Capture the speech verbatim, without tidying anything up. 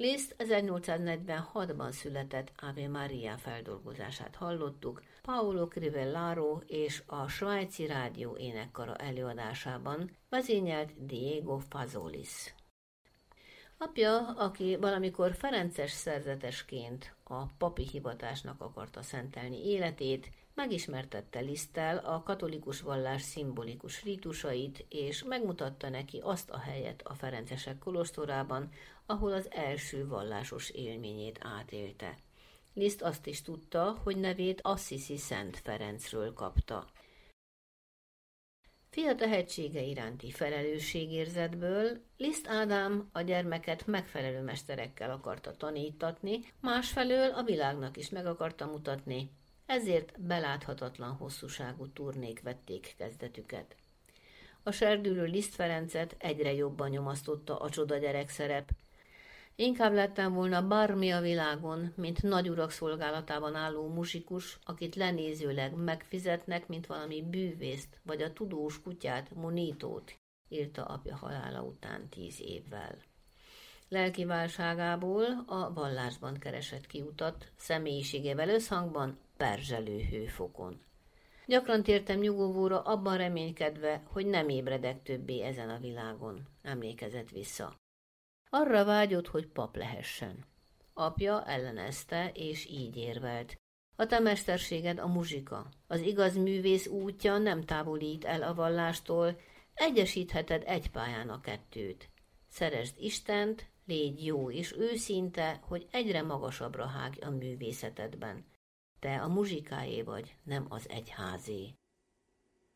Liszt ezernyolcszáznegyvenhatban született Ave Maria feldolgozását hallottuk Paolo Crivellaro és a Svájci Rádió énekkara előadásában, vezényelt Diego Fazolis. Apja, aki valamikor ferences szerzetesként a papi hivatásnak akarta szentelni életét, megismertette Liszttel a katolikus vallás szimbolikus rítusait, és megmutatta neki azt a helyet a ferencesek kolostorában, ahol az első vallásos élményét átélte. Liszt azt is tudta, hogy nevét Assisi Szent Ferencről kapta. Fia tehetsége iránti felelősségérzetből Liszt Ádám a gyermeket megfelelő mesterekkel akarta tanítatni, másfelől a világnak is meg akarta mutatni, ezért beláthatatlan hosszúságú turnék vették kezdetüket. A serdülő Liszt Ferencet egyre jobban nyomasztotta a csoda gyerekszerep. Inkább lettem volna bármi a világon, mint nagyurak szolgálatában álló muzsikus, akit lenézőleg megfizetnek, mint valami bűvészt, vagy a tudós kutyát, Monitót, írta apja halála után tíz évvel. Lelki válságából a vallásban keresett kiutat, személyiségével összhangban perzselő hőfokon. Gyakran tértem nyugovóra abban reménykedve, hogy nem ébredek többé ezen a világon, emlékezett vissza. Arra vágyott, hogy pap lehessen. Apja ellenezte, és így érvelt. A te mesterséged a muzsika. Az igaz művész útja nem távolít el a vallástól, egyesítheted egy pályán a kettőt. Szeresd Istent, légy jó és őszinte, hogy egyre magasabbra hágj a művészetedben. Te a muzsikáé vagy, nem az egyházé.